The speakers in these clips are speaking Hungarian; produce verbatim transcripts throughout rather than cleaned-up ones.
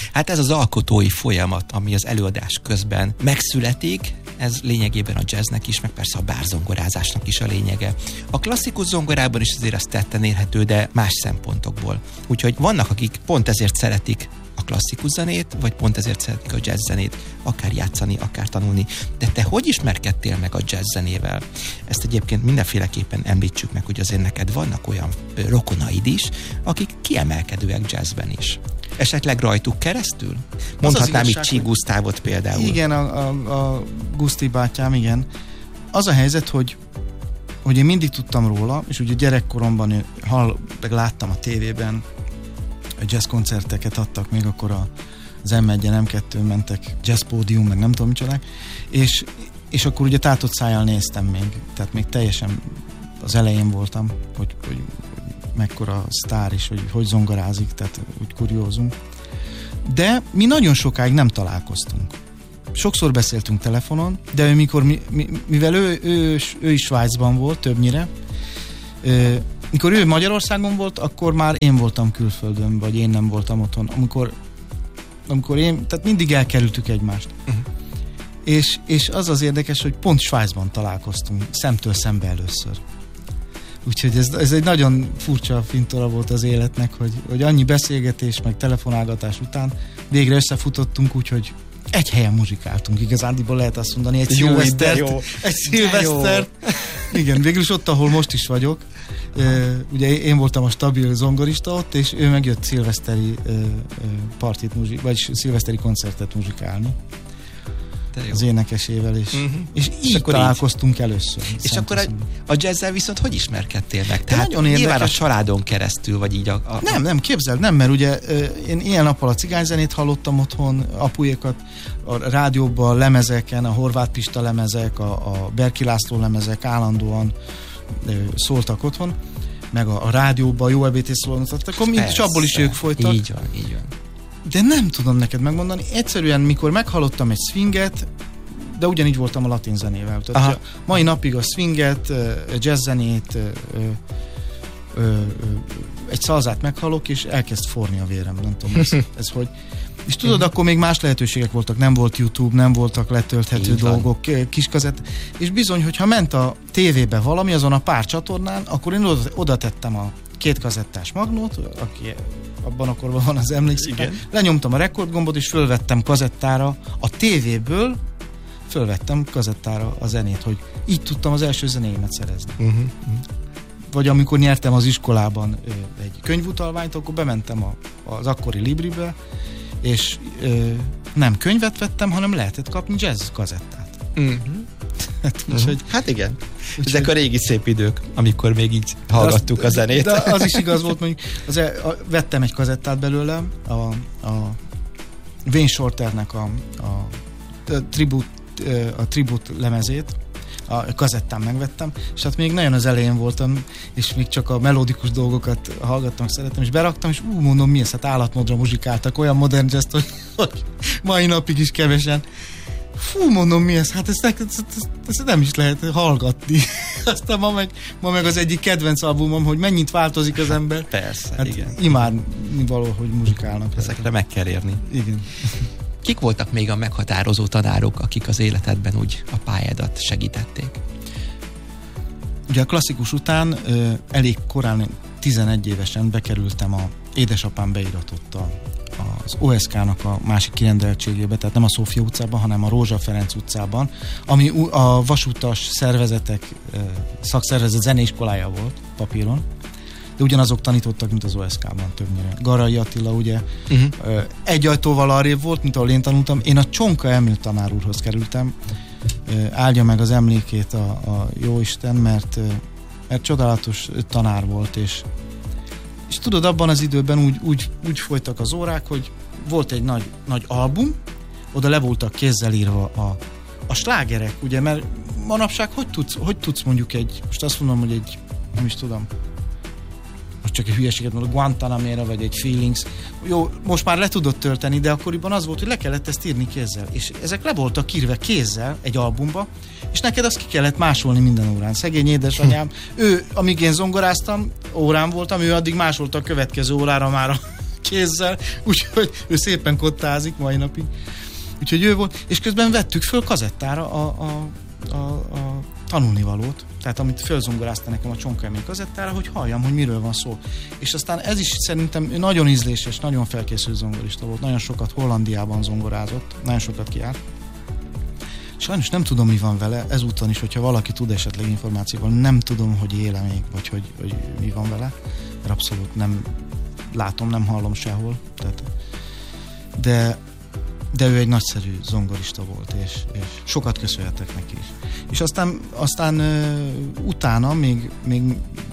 Hát ez az alkotói folyamat, ami az előadás közben megszületik, ez lényegében a jazznek is, meg persze a bárzongorázásnak is a lényege. A klasszikus zongorában is azért ez tetten érhető, de más szempontokból. Úgyhogy vannak, akik pont ezért szeretik a klasszikus zenét, vagy pont ezért szeretik a jazz zenét, akár játszani, akár tanulni. De te hogy ismerkedtél meg a jazz zenével? Ezt egyébként mindenféleképpen említsük meg, hogy azért neked vannak olyan rokonaid is, akik kiemelkedőek jazzben is. Esetleg rajtuk keresztül? Mondhatnám itt Csík Gusztávot például. Igen, a, a, a Guszti bátyám, igen. Az a helyzet, hogy, hogy én mindig tudtam róla, és ugye gyerekkoromban hall, meg láttam a tévében, a jazz koncerteket adtak, még akkor a, az em egyen, em kettőn mentek jazz pódium, meg nem tudom micsodák, és, és akkor ugye tátott szájjal néztem még, tehát még teljesen az elején voltam, hogy, hogy mekkora sztár is, hogy hogy zongorázik, tehát úgy kuriózunk. De mi nagyon sokáig nem találkoztunk. Sokszor beszéltünk telefonon, de ő mikor, mi, mi, mivel ő, ő, ő is Svájcban volt többnyire, ö, mikor ő Magyarországon volt, akkor már én voltam külföldön, vagy én nem voltam otthon. Amikor, amikor én, tehát mindig elkerültük egymást. Uh-huh. És, és az az érdekes, hogy pont Svájcban találkoztunk, szemtől szembe először. Úgyhogy ez, ez egy nagyon furcsa fintora volt az életnek, hogy, hogy annyi beszélgetés, meg telefonálgatás után végre összefutottunk, úgyhogy egy helyen muzsikáltunk, igazándiból lehet azt mondani, egy szilvesztert. Egy szilvesztert. Igen, végül is ott, ahol most is vagyok. Uh, ugye én voltam a stabil zongorista ott, és ő megjött szilveszteri uh, uh, partit, muzsik, vagy szilveszteri koncertet muzsikálni. Az énekesével, és, uh-huh. és így és találkoztunk így. először. És akkor a, a jazzzel viszont hogy ismerkedtél meg? Tehát nagyon nyilván érdekes. A családon keresztül, vagy így a... a... Nem, nem, képzeld, nem, mert ugye én ilyen nappal a cigányzenét hallottam otthon, apujékat a rádióban, a lemezeken, a Horváth Pista lemezek, a, a Berki László lemezek állandóan szóltak otthon, meg a, a rádióban, a Jó é bé té szólnak, akkor mind is abból is ők folytak. Így van, így van. De nem tudom neked megmondani, egyszerűen mikor meghallottam egy swinget, de ugyanígy voltam a latin zenével. Tehát a mai napig a swinget, jazz zenét, egy szalzát meghallok, és elkezd forni a vérem, nem tudom, ez, ez hogy. És tudod, uh-huh. akkor még más lehetőségek voltak, nem volt YouTube, nem voltak letölthető dolgok, kiskazett, és bizony, hogyha ment a tévébe valami, azon a pár csatornán, akkor én oda, oda tettem a két kazettás magnót, aki abban a korban van, az emlékszik. Lenyomtam a rekordgombot, és fölvettem kazettára a tévéből, fölvettem kazettára a zenét, hogy így tudtam az első zenéimet szerezni. Uh-huh. Vagy amikor nyertem az iskolában ö, egy könyvutalványt, akkor bementem a, az akkori Libribe, és ö, nem könyvet vettem, hanem lehetett kapni jazz kazettát. Uh-huh. Hát, uh-huh. Úgy, hát igen. Úgy, ezek a régi szép idők, amikor még így hallgattuk azt, a zenét. De az is igaz volt, mondjuk az, a, vettem egy kazettát belőle, a, a Wayne Shorternek a, a, a tribute a tribut lemezét, a kazettán megvettem, és hát még nagyon az elején voltam, és még csak a melódikus dolgokat hallgattam, szeretem, és beraktam, és ú, mondom, mi ez? Hát állatmódra muzsikáltak, olyan modern jazz, hogy, hogy mai napig is kevesen. Fú, mondom, mi ez? Hát ezt, ezt, ezt, ezt nem is lehet hallgatni. Aztán ma meg, ma meg az egyik kedvenc albumom, hogy mennyit változik az ember. Persze, hát igen. Imádni való, hogy muzsikálnak. Ezekre meg kell érni. Igen. Kik voltak még a meghatározó tanárok, akik az életedben úgy a pályádat segítették? Ugye a klasszikus után ö, elég korán, tizenegy évesen bekerültem a édesapám beiratott a, az o es ká-nak a másik kirendeltségébe, tehát nem a Szófia utcában, hanem a Rózsa Ferenc utcában, ami a vasútas szervezetek ö, szakszervezet zeneiskolája volt papíron, de ugyanazok tanítottak, mint az o es ká-ban többnyire. Garai Attila ugye uh-huh. egy ajtóval arrébb volt, mint ahol én tanultam. Én a Csonka Emil tanár úrhoz kerültem. Áldja meg az emlékét a, a jóisten, mert, mert csodálatos tanár volt, és, és tudod, abban az időben úgy, úgy, úgy folytak az órák, hogy volt egy nagy, nagy album, oda le voltak kézzel írva a, a slágerek, ugye, mert manapság hogy tudsz, hogy tudsz mondjuk egy, most azt mondom, hogy egy, nem is tudom, most csak egy hülyeséget mondok, Guantanamera, vagy egy Feelings. Jó, most már le tudod tölteni, de akkoriban az volt, hogy le kellett ezt írni kézzel. És ezek le voltak írva kézzel egy albumba, és neked azt ki kellett másolni minden órán. Szegény édesanyám, hm. ő, amíg én zongoráztam, órán voltam, ő addig másolta a következő órára már a kézzel, úgyhogy ő szépen kottázik mai napig. Úgyhogy ő volt, és közben vettük föl kazettára a, a, a, a tanulnivalót, tehát amit fölzongorázta nekem a csonkaemény kazettára, hogy halljam, hogy miről van szó. És aztán ez is szerintem nagyon ízléses, nagyon felkészült zongorista volt, nagyon sokat Hollandiában zongorázott, nagyon sokat kiállt. Sajnos nem tudom, mi van vele, ezúton is, hogyha valaki tud esetleg információval, nem tudom, hogy éle még, vagy hogy, hogy mi van vele, mert abszolút nem látom, nem hallom sehol. Tehát, de, de ő egy nagyszerű zongorista volt, és, és sokat köszönhetek neki is. És aztán, aztán uh, utána, még, még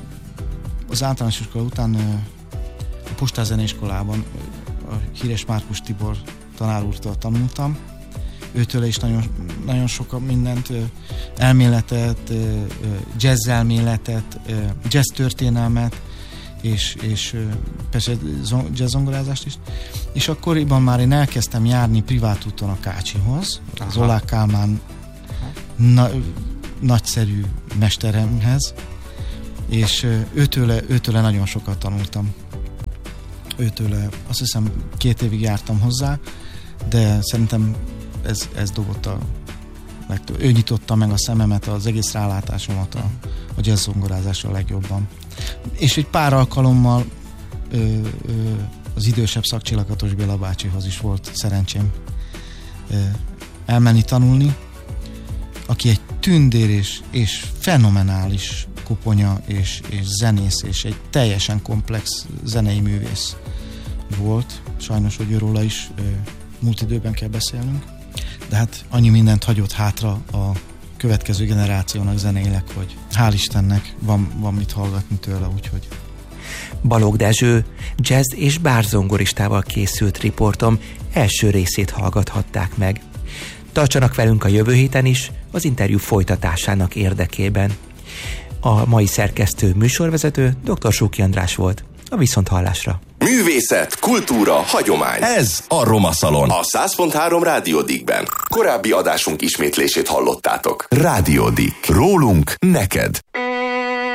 az általános iskola után uh, a Postás Zeneiskolában uh, a híres Márkus Tibor tanár úrtól tanultam. Őtől is nagyon, nagyon sok mindent, elméletet, jazz elméletet, jazz történelmet, és, és persze jazz zongorázást is. És akkoriban már én elkezdtem járni privát úton a Kácsihoz, az Oláh Kálmán na, nagyszerű mesteremhez, és őtőle, őtőle nagyon sokat tanultam. Őtőle azt hiszem két évig jártam hozzá, de szerintem ez, ez dobott a legtöbb. Ő nyitotta meg a szememet, az egész rálátásomat a, a jazz zongorázásra a legjobban. És egy pár alkalommal ö, ö, az idősebb Szakcsillakatos Béla bácsihoz is volt szerencsém ö, elmenni tanulni, aki egy tündér és, és fenomenális koponya és, és zenész, és egy teljesen komplex zenei művész volt. Sajnos, hogy őróla is ö, múlt időben kell beszélnünk. De hát annyi mindent hagyott hátra a következő generációnak zeneileg, hogy hál' Istennek van, van mit hallgatni tőle, úgyhogy. Balogh Dezső jazz és bárzongoristával készült riportom első részét hallgathatták meg. Tartsanak velünk a jövő héten is, az interjú folytatásának érdekében. A mai szerkesztő műsorvezető dr. Súki András volt. A viszonthallásra. Művészet, kultúra, hagyomány. Ez a Roma Szalon. A száz pont három Rádió Dickben. Korábbi adásunk ismétlését hallottátok. Rádió Dick. Rólunk neked.